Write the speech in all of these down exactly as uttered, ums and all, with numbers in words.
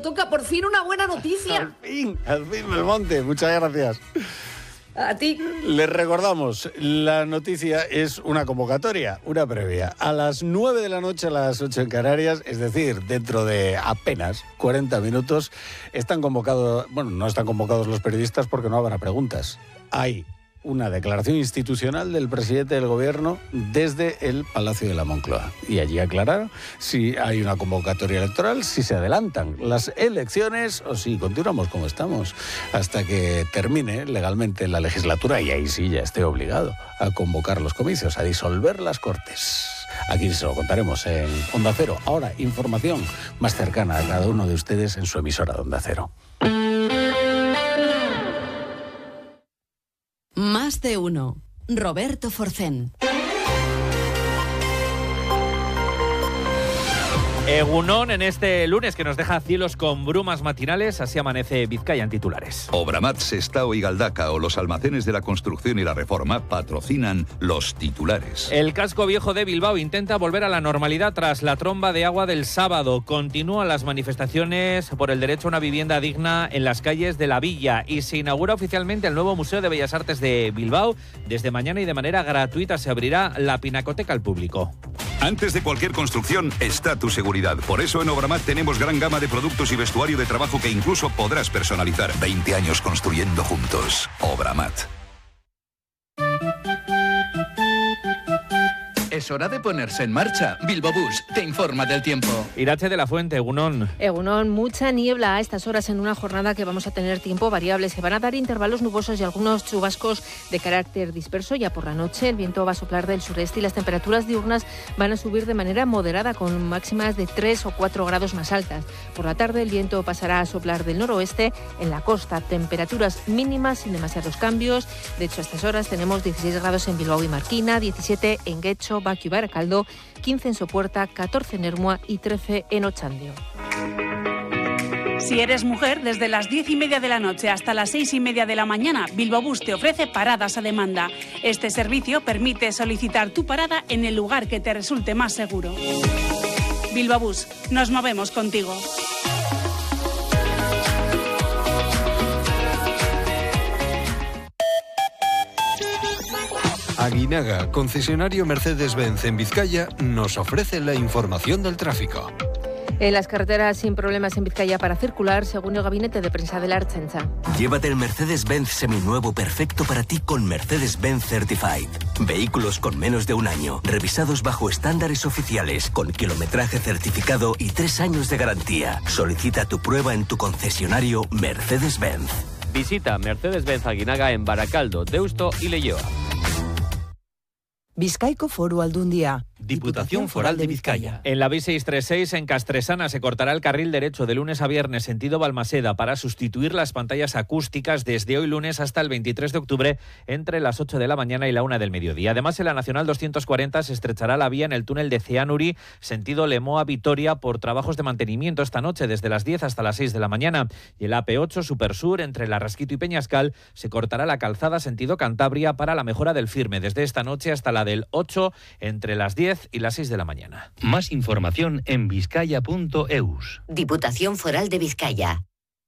toca, por fin una buena noticia. Al fin, al fin, Belmonte, muchas gracias. A ti. Les recordamos, la noticia es una convocatoria, una previa. A las nueve de la noche, a las ocho en Canarias, es decir, dentro de apenas cuarenta minutos, están convocados, bueno, no están convocados los periodistas porque no habrá preguntas. Hay una declaración institucional del presidente del gobierno desde el Palacio de la Moncloa. Y allí aclarar si hay una convocatoria electoral, si se adelantan las elecciones o si continuamos como estamos hasta que termine legalmente la legislatura y ahí sí ya esté obligado a convocar los comicios, a disolver las Cortes. Aquí se lo contaremos en Onda Cero. Ahora, información más cercana a cada uno de ustedes en su emisora de Onda Cero. Más de uno. Roberto Forcén. Egunon en este lunes que nos deja cielos con brumas matinales, así amanece Vizcaya en titulares. Obramat, Sestao y Galdaka o los almacenes de la construcción y la reforma patrocinan los titulares. El casco viejo de Bilbao intenta volver a la normalidad tras la tromba de agua del sábado. Continúan las manifestaciones por el derecho a una vivienda digna en las calles de la villa y se inaugura oficialmente el nuevo Museo de Bellas Artes de Bilbao. Desde mañana y de manera gratuita se abrirá la Pinacoteca al público. Antes de cualquier construcción está tu seguridad. Por eso en Obramat tenemos gran gama de productos y vestuario de trabajo que incluso podrás personalizar. veinte años construyendo juntos. Obramat. Es hora de ponerse en marcha. Bilbo Bus te informa del tiempo. Irache de la Fuente, Egunon. Egunon, mucha niebla a estas horas en una jornada que vamos a tener tiempo variable. Se van a dar intervalos nubosos y algunos chubascos de carácter disperso. Ya por la noche el viento va a soplar del sureste y las temperaturas diurnas van a subir de manera moderada con máximas de tres o cuatro grados más altas. Por la tarde el viento pasará a soplar del noroeste en la costa. Temperaturas mínimas sin demasiados cambios. De hecho, a estas horas tenemos dieciséis grados en Bilbao y Marquina, diecisiete en Guecho, Baquio y Baracaldo, quince en Sopuerta, catorce en Ermua y trece en Ochandio. Si eres mujer, desde las diez y media de la noche hasta las seis y media de la mañana, Bilbo Bus te ofrece paradas a demanda. Este servicio permite solicitar tu parada en el lugar que te resulte más seguro. Bilbo Bus, nos movemos contigo. Aguinaga, concesionario Mercedes-Benz en Vizcaya, nos ofrece la información del tráfico. En las carreteras sin problemas en Vizcaya para circular, según el gabinete de prensa de la Ertzaintza. Llévate el Mercedes-Benz seminuevo perfecto para ti con Mercedes-Benz Certified. Vehículos con menos de un año, revisados bajo estándares oficiales, con kilometraje certificado y tres años de garantía. Solicita tu prueba en tu concesionario Mercedes-Benz. Visita Mercedes-Benz Aguinaga en Baracaldo, Deusto y Leioa. Bizkaiko Foru Aldundia. Diputación Foral de Vizcaya. En la B seiscientos treinta y seis en Castresana se cortará el carril derecho de lunes a viernes sentido Balmaseda para sustituir las pantallas acústicas desde hoy lunes hasta el veintitrés de octubre entre las ocho de la mañana y la una del mediodía. Además, en la Nacional doscientos cuarenta se estrechará la vía en el túnel de Ceanuri sentido Lemoa-Vitoria por trabajos de mantenimiento esta noche desde las diez hasta las seis de la mañana. Y el A P ocho Supersur entre Larrasquito y Peñascal se cortará la calzada sentido Cantabria para la mejora del firme desde esta noche hasta la del ocho entre las diez y las seis de la mañana. Más información en vizcaya punto eus. Diputación Foral de Vizcaya.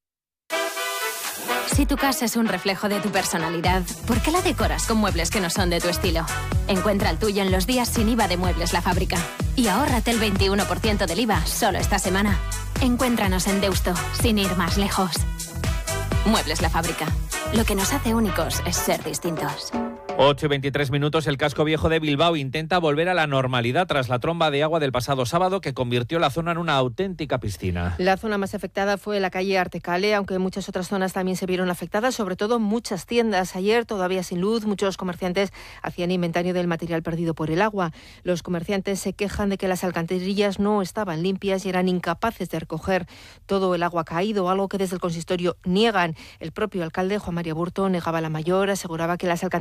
Si tu casa es un reflejo de tu personalidad, ¿por qué la decoras con muebles que no son de tu estilo? Encuentra el tuyo en los días sin I V A de Muebles La Fábrica. Y ahórrate el veintiuno por ciento del I V A solo esta semana. Encuéntranos en Deusto, sin ir más lejos. Muebles La Fábrica. Lo que nos hace únicos es ser distintos. ocho y veintitrés minutos, el casco viejo de Bilbao intenta volver a la normalidad tras la tromba de agua del pasado sábado que convirtió la zona en una auténtica piscina. La zona más afectada fue la calle Artecale, aunque muchas otras zonas también se vieron afectadas, sobre todo muchas tiendas. Ayer, todavía sin luz, muchos comerciantes hacían inventario del material perdido por el agua. Los comerciantes se quejan de que las alcantarillas no estaban limpias y eran incapaces de recoger todo el agua caído, algo que desde el consistorio niegan. El propio alcalde, Juan María Burto, negaba la mayor, aseguraba que las alcantarillas estaban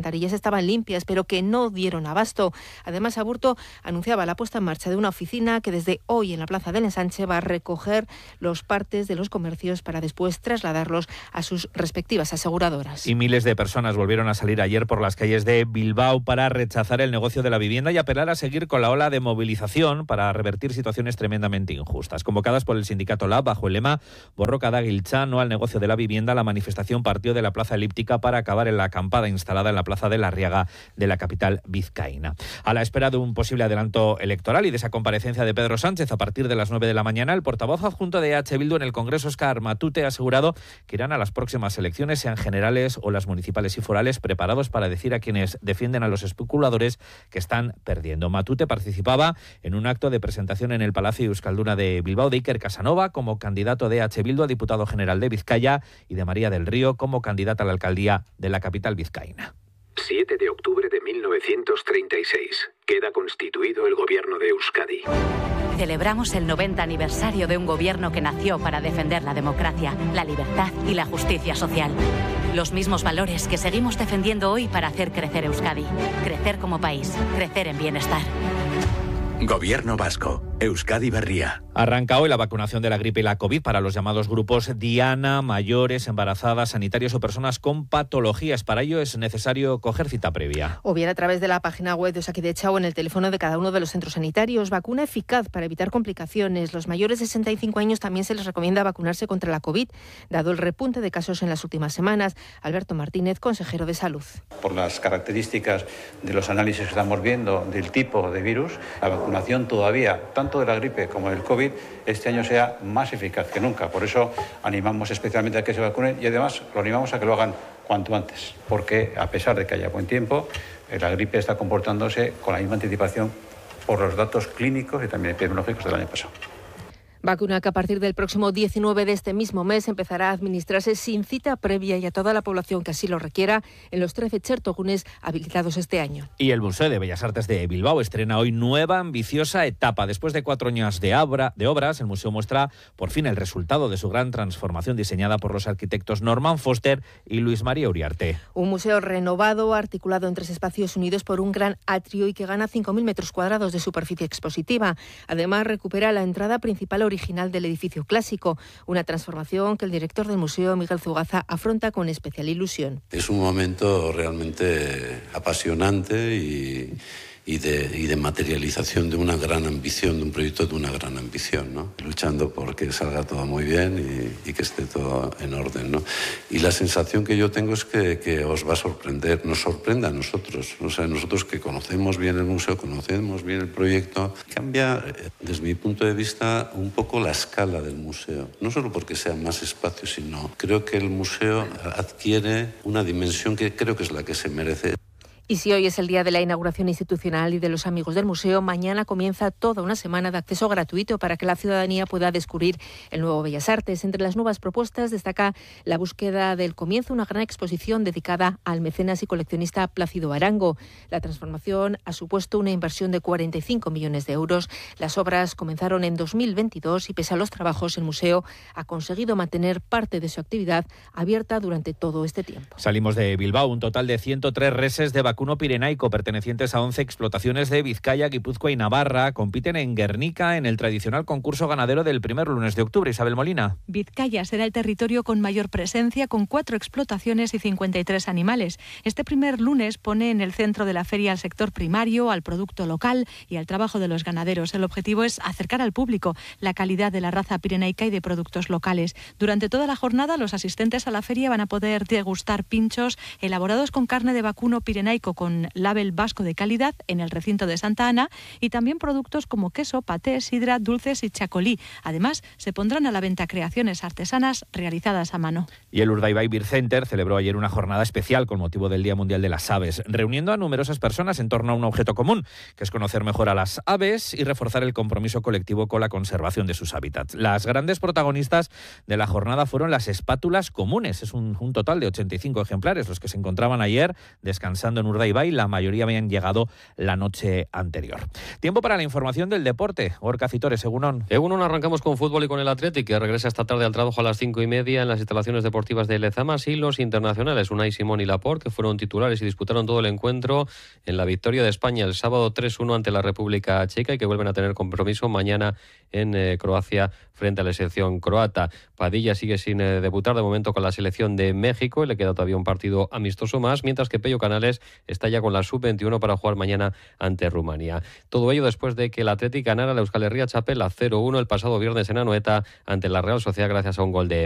estaban limpias, pero que no dieron abasto. Además, Aburto anunciaba la puesta en marcha de una oficina que desde hoy en la Plaza del Ensanche va a recoger los partes de los comercios para después trasladarlos a sus respectivas aseguradoras. Y miles de personas volvieron a salir ayer por las calles de Bilbao para rechazar el negocio de la vivienda y apelar a seguir con la ola de movilización para revertir situaciones tremendamente injustas. Convocadas por el sindicato Lab bajo el lema Borroka da Giltza, no al negocio de la vivienda, la manifestación partió de la Plaza Elíptica para acabar en la acampada instalada en la Plaza de la Arriaga de la capital vizcaína. A la espera de un posible adelanto electoral y de esa comparecencia de Pedro Sánchez a partir de las nueve de la mañana, el portavoz adjunto de E H Bildu en el Congreso, Óscar Matute, ha asegurado que irán a las próximas elecciones, sean generales o las municipales y forales, preparados para decir a quienes defienden a los especuladores que están perdiendo. Matute participaba en un acto de presentación en el Palacio Euskalduna de Bilbao de Iker Casanova como candidato de E H Bildu a diputado general de Vizcaya y de María del Río como candidata a la alcaldía de la capital vizcaína. siete de octubre de mil novecientos treinta y seis. Queda constituido el gobierno de Euskadi. Celebramos el noventa aniversario de un gobierno que nació para defender la democracia, la libertad y la justicia social. Los mismos valores que seguimos defendiendo hoy para hacer crecer Euskadi. Crecer como país, crecer en bienestar. Gobierno vasco. Euskadi Berria. Arranca hoy la vacunación de la gripe y la COVID para los llamados grupos diana, mayores, embarazadas, sanitarios o personas con patologías. Para ello es necesario coger cita previa. O bien a través de la página web de Osakidetza o en el teléfono de cada uno de los centros sanitarios. Vacuna eficaz para evitar complicaciones. Los mayores de sesenta y cinco años también se les recomienda vacunarse contra la COVID, dado el repunte de casos en las últimas semanas. Alberto Martínez, consejero de Salud. Por las características de los análisis que estamos viendo del tipo de virus, la vacunación todavía, tanto de la gripe como del COVID, este año sea más eficaz que nunca. Por eso animamos especialmente a que se vacunen y además lo animamos a que lo hagan cuanto antes, porque a pesar de que haya buen tiempo, la gripe está comportándose con la misma anticipación por los datos clínicos y también epidemiológicos del año pasado. Vacuna que a partir del próximo diecinueve de este mismo mes empezará a administrarse sin cita previa y a toda la población que así lo requiera en los trece chertogunes habilitados este año. Y el Museo de Bellas Artes de Bilbao estrena hoy nueva ambiciosa etapa. Después de cuatro años de, obra, de obras, el museo muestra por fin el resultado de su gran transformación diseñada por los arquitectos Norman Foster y Luis María Uriarte. Un museo renovado, articulado en tres espacios unidos por un gran atrio y que gana cinco mil metros cuadrados de superficie expositiva. Además, recupera la entrada principal original del edificio clásico, una transformación que el director del museo, Miguel Zugaza, afronta con especial ilusión. Es un momento realmente apasionante y, y, de, y de materialización de una gran ambición, de un proyecto de una gran ambición, ¿no? Luchando por que salga todo muy bien y, y que esté todo en orden, ¿no? Y la sensación que yo tengo es que, que os va a sorprender, nos sorprende a nosotros, o sea, nosotros que conocemos bien el museo, conocemos bien el proyecto, cambia, desde mi punto de vista, un poco la escala del museo. No solo porque sea más espacio, sino creo que el museo adquiere una dimensión que creo que es la que se merece. Y si hoy es el día de la inauguración institucional y de los amigos del museo, mañana comienza toda una semana de acceso gratuito para que la ciudadanía pueda descubrir el nuevo Bellas Artes. Entre las nuevas propuestas destaca la búsqueda del comienzo, una gran exposición dedicada al mecenas y coleccionista Plácido Arango. La transformación ha supuesto una inversión de cuarenta y cinco millones de euros. Las obras comenzaron en dos mil veintidós y pese a los trabajos, el museo ha conseguido mantener parte de su actividad abierta durante todo este tiempo. Salimos de Bilbao, un total de ciento tres reses de vacuno pirenaico pertenecientes a once explotaciones de Vizcaya, Guipúzcoa y Navarra compiten en Guernica en el tradicional concurso ganadero del primer lunes de octubre. Isabel Molina. Vizcaya será el territorio con mayor presencia, con cuatro explotaciones y cincuenta y tres animales. Este primer lunes pone en el centro de la feria al sector primario, al producto local y al trabajo de los ganaderos. El objetivo es acercar al público la calidad de la raza pirenaica y de productos locales. Durante toda la jornada, los asistentes a la feria van a poder degustar pinchos elaborados con carne de vacuno pirenaico con label vasco de calidad en el recinto de Santa Ana y también productos como queso, paté, sidra, dulces y chacolí. Además, se pondrán a la venta creaciones artesanas realizadas a mano. Y el Urdaibai Beer Center celebró ayer una jornada especial con motivo del Día Mundial de las Aves, reuniendo a numerosas personas en torno a un objeto común, que es conocer mejor a las aves y reforzar el compromiso colectivo con la conservación de sus hábitats. Las grandes protagonistas de la jornada fueron las espátulas comunes. Es un, un total de ochenta y cinco ejemplares los que se encontraban ayer descansando en un Urdaibai, la mayoría habían llegado la noche anterior. Tiempo para la información del deporte. Gorka Citores, Egunon. Egunon, arrancamos con fútbol y con el Athletic, que regresa esta tarde al Trabajo a las cinco y media en las instalaciones deportivas de Lezamas, y los internacionales Unai Simón y Laporte, que fueron titulares y disputaron todo el encuentro en la victoria de España el sábado tres uno ante la República Checa, y que vuelven a tener compromiso mañana en eh, Croacia frente a la selección croata. Padilla sigue sin eh, debutar de momento con la selección de México y le queda todavía un partido amistoso más, mientras que Pello Canales está ya con la sub veintiuno para jugar mañana ante Rumanía. Todo ello después de que el Athletic ganara la Euskal Herria Txapel a cero uno el pasado viernes en Anoeta ante la Real Sociedad gracias a un gol de